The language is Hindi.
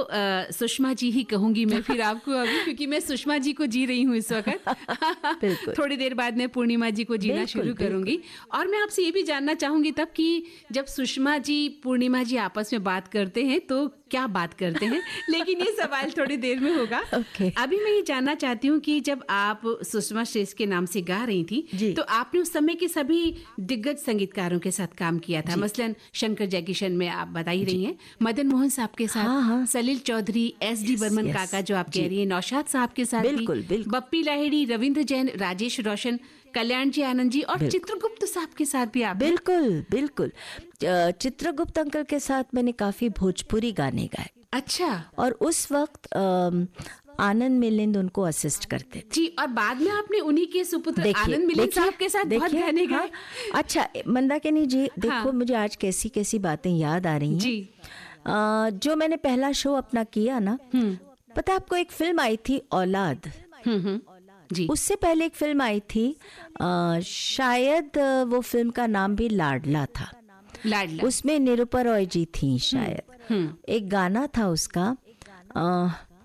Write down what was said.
सुषमा जी ही कहूंगी मैं फिर आपको अभी, क्योंकि मैं सुषमा जी को जी रही हूँ इस वक्त। थोड़ी देर बाद मैं पूर्णिमा जी को जीना शुरू करूंगी। और मैं आपसे ये भी जानना चाहूंगी तब कि जब सुषमा जी पूर्णिमा जी आपस में बात करते हैं तो क्या बात करते हैं, लेकिन ये सवाल थोड़ी देर में होगा। अभी मैं ये जानना चाहती हूँ कि जब आप सुषमा श्रेष्ठ के नाम से गा रही थी तो आपने उस समय के सभी दिग्गज संगीतकारों के साथ काम किया था। मसलन शंकर जयकिशन में आप बता ही रही हैं, मदन मोहन साहब के साथ, सलील चौधरी, एस.डी. बर्मन काका जो आप कह रही हैं, नौशाद साहब के साथ भी, बप्पी लाहिड़ी, रविंद्र जैन, राजेश रोशन, कल्याण जी आनंद जी और चित्रगुप्त साहब के साथ भी आप। बिल्कुल चित्रगुप्त अंकल के साथ मैंने काफी भोजपुरी गाने गाए। अच्छा। और उस वक्त आनंद मिलिंद उनको असिस्ट करते थे जी। और बाद में आपने उन्हीं के सुपुत्र आनंद मिलिंद साहब के साथ बहुत गाने गाए। अच्छा मंदाकिनी जी, देखो मुझे आज कैसी कैसी बातें याद आ रही हैं जी। जो मैंने पहला शो अपना किया ना, पता आपको एक फिल्म आई थी औलाद जी। उससे पहले एक फिल्म आई थी, शायद वो फिल्म का नाम भी लाडला था। उसमें निरूपा रॉय जी थी शायद। एक गाना था उसका,